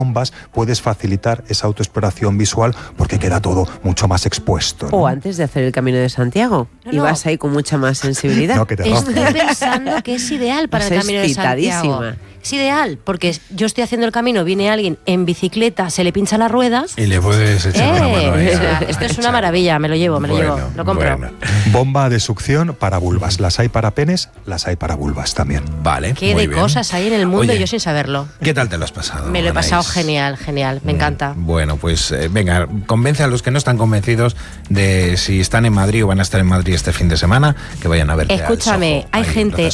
bombas puedes facilitar esa autoexploración visual porque queda todo mucho más expuesto, ¿no? O antes de hacer el Camino de Santiago. No, y vas ahí con mucha más sensibilidad. No, que te rompe. Estoy pensando que es ideal para el Camino de Santiago. Es ideal, porque yo estoy haciendo el camino, viene alguien en bicicleta, se le pincha la rueda. Y le puedes echar una mano ahí. Esto es una maravilla, me lo llevo, lo compro. Bueno. Bomba de succión para vulvas. Las hay para penes, las hay para vulvas también. Vale, Qué muy de bien. cosas hay en el mundo. Oye, y yo sin saberlo. ¿Qué tal te lo has pasado? Me lo he pasado Anaís? genial, me encanta. Bueno, pues venga, convence a los que no están convencidos de si están en Madrid o van a estar en Madrid este fin de semana, que vayan a verte. Escúchame, hay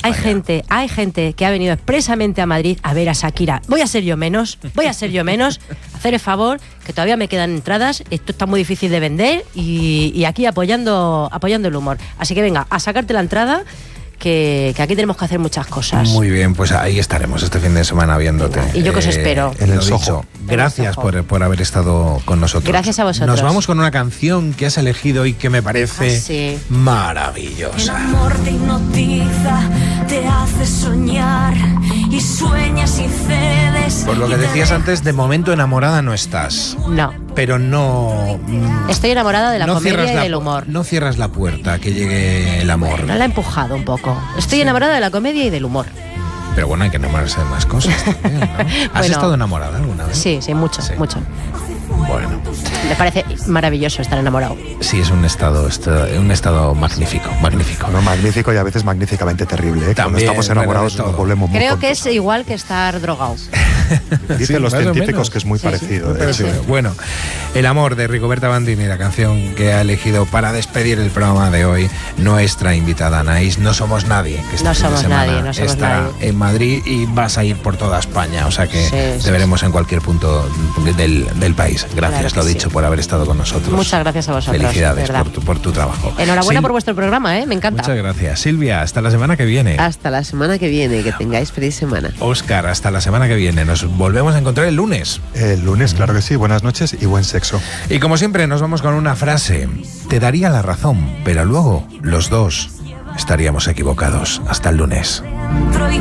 gente que ha venido expresamente a Madrid a ver a Shakira. Voy a ser yo menos, hacer el favor, que todavía me quedan entradas, esto está muy difícil de vender y aquí apoyando el humor. Así que venga, a sacarte la entrada, que aquí tenemos que hacer muchas cosas. Muy bien, pues ahí estaremos este fin de semana viéndote. Y yo que os espero. En el Lo Soho. dicho, gracias por haber estado con nosotros. Gracias a vosotros. Nos vamos con una canción que has elegido y que me parece sí. maravillosa. El amor te hipnotiza, te hace soñar y sueñas y cedes. Por lo que decías antes, de momento enamorada no estás. No, Pero no... estoy enamorada de la no comedia cierras y del humor. No cierras la puerta a que llegue el amor. No la he empujado un poco. Estoy enamorada de la comedia y del humor. Pero bueno, hay que enamorarse de más cosas también, ¿no? ¿Has Bueno, estado enamorada alguna vez? Sí, mucho. Bueno, Me parece maravilloso estar enamorado. sí, es un estado magnífico. Bueno, magnífico y a veces magníficamente terrible, ¿eh? Cuando También, estamos enamorados bueno, de nos todo. volvemos muy Creo que tontos. es igual que estar drogado. Dicen Sí, los más o científicos menos. que es muy parecido. de hecho. Bueno, El amor de Rigoberta Bandini, la canción que ha elegido para despedir el programa de hoy, nuestra invitada Anaís. No somos nadie. Que este No fin de somos semana nadie, no somos estará nadie. en Madrid y vas a ir por toda España, o sea que Sí, te veremos en cualquier punto del país. Gracias, Claro que lo dicho, sí. por haber estado con nosotros. Muchas gracias a vosotros. Felicidades de verdad. por tu trabajo. Enhorabuena Sil- por vuestro programa, me encanta. Muchas gracias. Silvia, hasta la semana que viene. Hasta la semana que viene, que tengáis feliz semana. Óscar, hasta la semana que viene. Nos volvemos a encontrar el lunes. El lunes, claro que sí. Buenas noches y buen sexo. Y como siempre nos vamos con una frase. Te daría la razón, pero luego los dos estaríamos equivocados. Hasta el lunes.